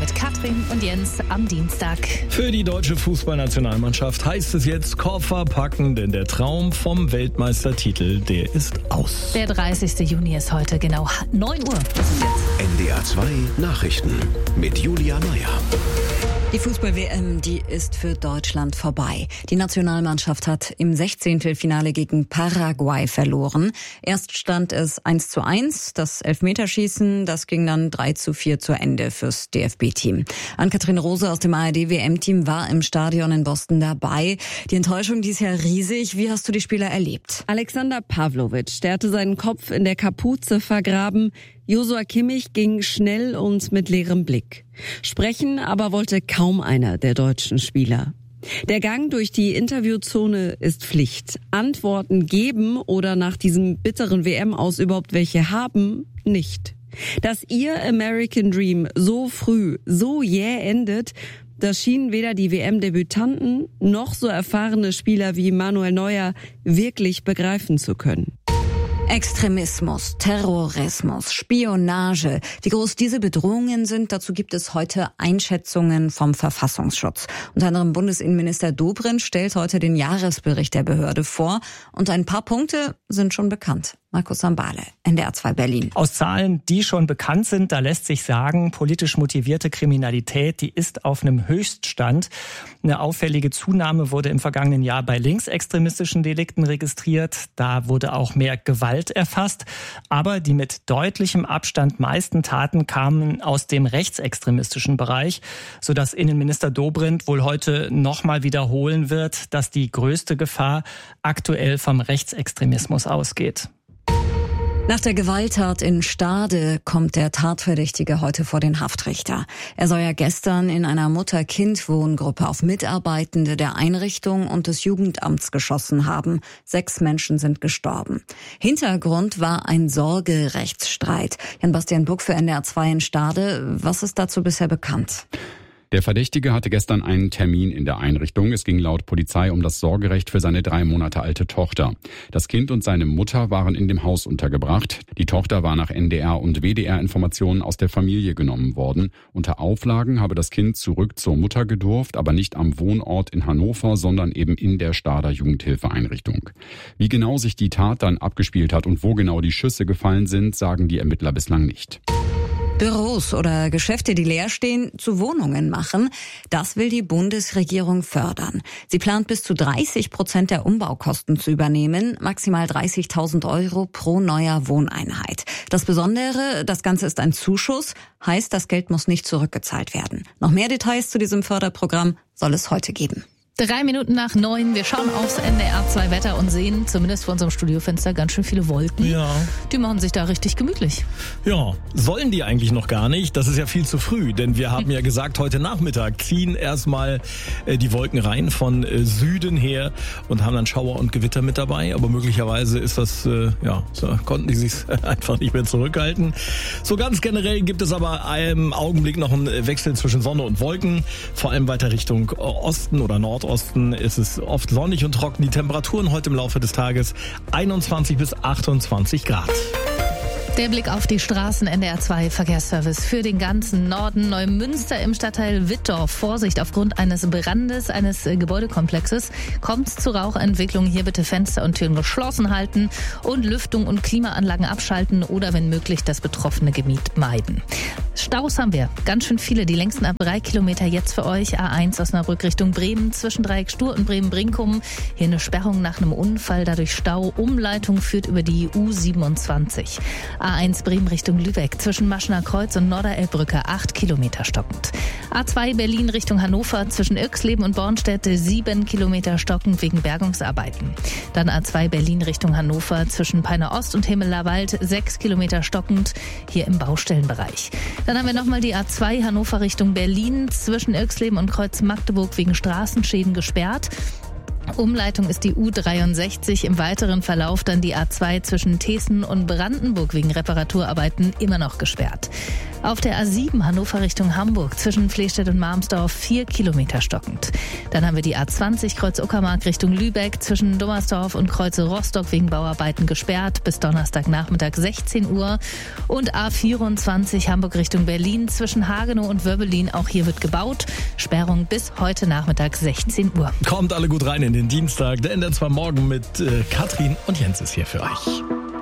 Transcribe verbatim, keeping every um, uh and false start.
mit Katrin und Jens am Dienstag. Für die deutsche Fußballnationalmannschaft heißt es jetzt Koffer packen, denn der Traum vom Weltmeistertitel, der ist aus. Der dreißigsten Juni ist heute, genau neun Uhr. N D R zwei Nachrichten mit Julia Meyer. Die Fußball-W M, die ist für Deutschland vorbei. Die Nationalmannschaft hat im Sechzehntelfinale gegen Paraguay verloren. Erst stand es eins zu eins. Das Elfmeterschießen, das ging dann drei zu vier zu Ende fürs D F B-Team. Ann-Kathrin Rose aus dem A R D-W M-Team war im Stadion in Boston dabei. Die Enttäuschung, die ist ja riesig. Wie hast du die Spieler erlebt? Alexander Pavlovic, der hatte seinen Kopf in der Kapuze vergraben. Joshua Kimmich ging schnell und mit leerem Blick. Sprechen aber wollte kaum einer der deutschen Spieler. Der Gang durch die Interviewzone ist Pflicht. Antworten geben oder nach diesem bitteren W M-Aus überhaupt welche haben, nicht. Dass ihr American Dream so früh, so jäh endet, das schienen weder die W M-Debütanten noch so erfahrene Spieler wie Manuel Neuer wirklich begreifen zu können. Extremismus, Terrorismus, Spionage. Wie groß diese Bedrohungen sind, dazu gibt es heute Einschätzungen vom Verfassungsschutz. Unter anderem Bundesinnenminister Dobrindt stellt heute den Jahresbericht der Behörde vor. Und ein paar Punkte sind schon bekannt. Markus Sambale, N D R zwei Berlin. Aus Zahlen, die schon bekannt sind, da lässt sich sagen, politisch motivierte Kriminalität, die ist auf einem Höchststand. Eine auffällige Zunahme wurde im vergangenen Jahr bei linksextremistischen Delikten registriert. Da wurde auch mehr Gewalt erfasst. Aber die mit deutlichem Abstand meisten Taten kamen aus dem rechtsextremistischen Bereich, sodass Innenminister Dobrindt wohl heute nochmal wiederholen wird, dass die größte Gefahr aktuell vom Rechtsextremismus ausgeht. Nach der Gewalttat in Stade kommt der Tatverdächtige heute vor den Haftrichter. Er soll ja gestern in einer Mutter-Kind-Wohngruppe auf Mitarbeitende der Einrichtung und des Jugendamts geschossen haben. Sechs Menschen sind gestorben. Hintergrund war ein Sorgerechtsstreit. Jan-Bastian Buck für N D R zwei in Stade. Was ist dazu bisher bekannt? Der Verdächtige hatte gestern einen Termin in der Einrichtung. Es ging laut Polizei um das Sorgerecht für seine drei Monate alte Tochter. Das Kind und seine Mutter waren in dem Haus untergebracht. Die Tochter war nach N D R und W D R-Informationen aus der Familie genommen worden. Unter Auflagen habe das Kind zurück zur Mutter gedurft, aber nicht am Wohnort in Hannover, sondern eben in der Stader Jugendhilfeeinrichtung. Wie genau sich die Tat dann abgespielt hat und wo genau die Schüsse gefallen sind, sagen die Ermittler bislang nicht. Büros oder Geschäfte, die leer stehen, zu Wohnungen machen. Das will die Bundesregierung fördern. Sie plant bis zu dreißig Prozent der Umbaukosten zu übernehmen, maximal dreißigtausend Euro pro neuer Wohneinheit. Das Besondere, das Ganze ist ein Zuschuss, heißt, das Geld muss nicht zurückgezahlt werden. Noch mehr Details zu diesem Förderprogramm soll es heute geben. Drei Minuten nach neun. Wir schauen aufs N D R zwei Wetter und sehen zumindest vor unserem Studiofenster ganz schön viele Wolken. Ja. Die machen sich da richtig gemütlich. Ja, sollen die eigentlich noch gar nicht. Das ist ja viel zu früh, denn wir haben ja gesagt, heute Nachmittag ziehen erstmal äh, die Wolken rein von äh, Süden her und haben dann Schauer und Gewitter mit dabei. Aber möglicherweise ist das, äh, ja, so konnten die sich einfach nicht mehr zurückhalten. So ganz generell gibt es aber im Augenblick noch einen Wechsel zwischen Sonne und Wolken. Vor allem weiter Richtung Osten oder Nord. Osten ist es oft sonnig und trocken. Die Temperaturen heute im Laufe des Tages einundzwanzig bis achtundzwanzig Grad. Der Blick auf die Straßen, N D R zwei Verkehrsservice für den ganzen Norden. Neumünster im Stadtteil Wittdorf. Vorsicht, aufgrund eines Brandes eines Gebäudekomplexes kommt es zu Rauchentwicklung. Hier bitte Fenster und Türen geschlossen halten und Lüftung und Klimaanlagen abschalten oder wenn möglich das betroffene Gebiet meiden. Staus haben wir, ganz schön viele, die längsten ab drei Kilometer jetzt für euch. A eins Osnabrück Richtung Bremen, zwischen Dreieck Stur und Bremen-Brinkum. Hier eine Sperrung nach einem Unfall, dadurch Stau. Umleitung führt über die U siebenundzwanzig. A eins Bremen Richtung Lübeck, zwischen Maschener Kreuz und Norderelbbrücke, acht Kilometer stockend. A zwei Berlin Richtung Hannover, zwischen Irxleben und Bornstedt, sieben Kilometer stockend wegen Bergungsarbeiten. Dann A zwei Berlin Richtung Hannover, zwischen Peine Ost und Himmelerwald, sechs Kilometer stockend, hier im Baustellenbereich. Dann haben wir nochmal die A zwei Hannover Richtung Berlin, zwischen Irxleben und Kreuz Magdeburg wegen Straßenschäden gesperrt. Umleitung ist die U dreiundsechzig, im weiteren Verlauf dann die A zwei zwischen Teeßen und Brandenburg wegen Reparaturarbeiten immer noch gesperrt. Auf der A sieben Hannover Richtung Hamburg zwischen Flehstedt und Marmsdorf vier Kilometer stockend. Dann haben wir die A zwanzig Kreuz Uckermark Richtung Lübeck zwischen Dummersdorf und Kreuze Rostock wegen Bauarbeiten gesperrt bis Donnerstagnachmittag sechzehn Uhr. Und A vierundzwanzig Hamburg Richtung Berlin zwischen Hagenow und Wöbbelin, auch hier wird gebaut. Sperrung bis heute Nachmittag sechzehn Uhr. Kommt alle gut rein in den Dienstag, der N D R zwei Morgen mit äh, Katrin und Jens ist hier für euch.